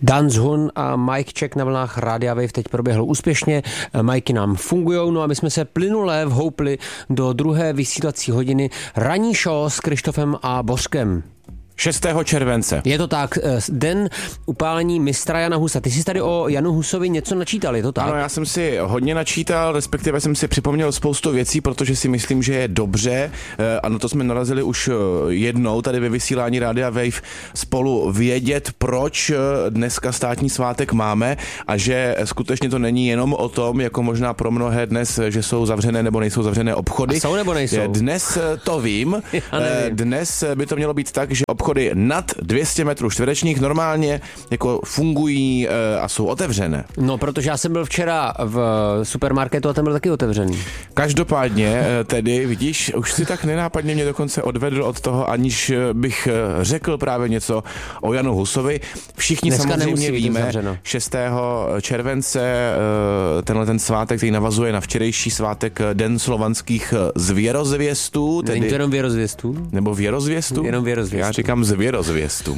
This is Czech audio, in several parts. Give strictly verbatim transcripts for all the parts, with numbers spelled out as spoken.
Dan Zhun a Mike Check na vlnách Rádia Wave teď proběhlo úspěšně. Majky nám fungujou, no a my jsme se plynule vhoupli do druhé vysílací hodiny ranní show s Krištofem a Bořkem. šestého července. Je to tak, den upálení mistra Jana Husa. Ty jsi tady o Janu Husovi něco načítal, je to tak? Ano, já jsem si hodně načítal, respektive jsem si připomněl spoustu věcí, protože si myslím, že je dobře. Ano, to jsme narazili už jednou tady ve vysílání Rádia Wave spolu vědět, proč dneska státní svátek máme a že skutečně to není jenom o tom, jako možná pro mnohé dnes, že jsou zavřené nebo nejsou zavřené obchody. A jsou nebo nejsou? Dnes to vím. Dnes by to mělo být tak, že obchody nad dvě stě metrů čtverečních normálně jako fungují a jsou otevřené. No, protože já jsem byl včera v supermarketu a ten byl taky otevřený. Každopádně tedy, vidíš, už si tak nenápadně mě dokonce odvedl od toho, aniž bych řekl právě něco o Janu Husovi. Všichni dneska samozřejmě víme, šestého července tenhle ten svátek, který navazuje na včerejší svátek Den slovanských zvěrozvěstů. Tedy... Není to jenom věrozvěstů? Nebo věrozvěstů? Jenom věrozvěstů. Já říkám zvěrozvěstů.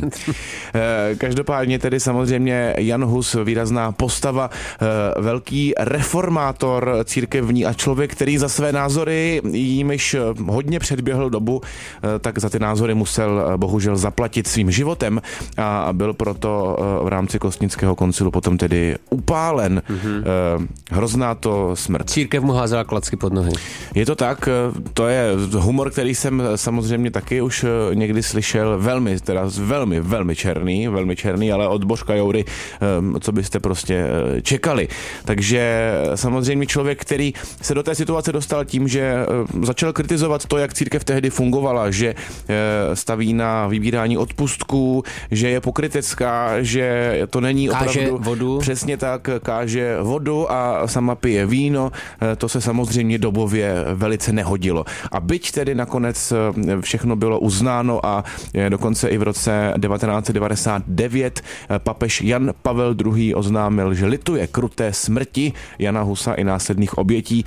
Každopádně tedy samozřejmě Jan Hus, výrazná postava, velký reformátor církevní a člověk, který za své názory, jimiž hodně předběhl dobu, tak za ty názory musel bohužel zaplatit svým životem a byl proto v rámci Kostnického koncilu potom tedy upálen. Mm-hmm. Hrozná to smrt. Církev mu házela klacky pod nohy. Je to tak, to je humor, který jsem samozřejmě taky už někdy slyšel, velmi, teda velmi, velmi černý, velmi černý, ale od Božka Joury, co byste prostě čekali. Takže samozřejmě člověk, který se do té situace dostal tím, že začal kritizovat to, jak církev tehdy fungovala, že staví na vybírání odpustků, že je pokrytecká, že to není káže opravdu vodu. Přesně tak, káže vodu a sama pije víno, to se samozřejmě dobově velice nehodilo. A byť tedy nakonec všechno bylo uznáno a dokonce i v roce devatenáct set devadesát devět papež Jan Pavel druhý. oznámil, že lituje kruté smrti Jana Husa i následných obětí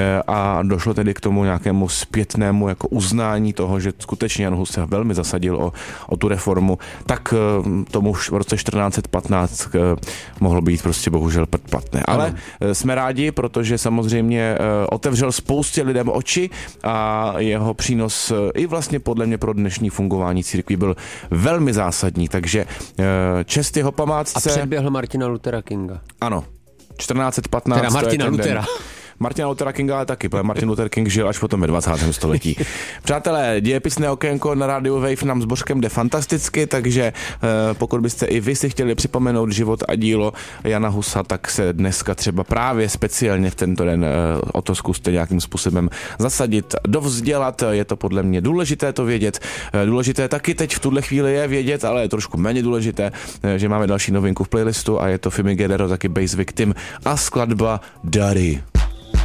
a došlo tedy k tomu nějakému zpětnému jako uznání toho, že skutečně Jan Hus se velmi zasadil o, o tu reformu, tak tomu už v roce čtrnáct set patnáct mohlo být prostě bohužel platné. Ale ano. Jsme rádi, protože samozřejmě otevřel spoustě lidem oči a jeho přínos i vlastně podle mě pro dnešní fungování církví byl velmi zásadní, takže čest jeho památce. A předběhl Martina Luthera Kinga. Ano, čtrnáct set patnáct. Teda Martina Luthera. Martina Luthera Kinga ale taky, protože Martin Luther King žil až potom ve dvacátém století. Přátelé, dějepisné okénko na rádiu Wave nám s Božkem jde fantasticky, takže pokud byste i vy si chtěli připomenout život a dílo Jana Husa, tak se dneska třeba právě speciálně v tento den o to zkuste nějakým způsobem zasadit, dovzdělat. Je to podle mě důležité to vědět. Důležité taky teď v tuhle chvíli je vědět, ale je trošku méně důležité, že máme další novinku v playlistu a je to Fimi Gedero, taky Bass Victim a skladba Dary.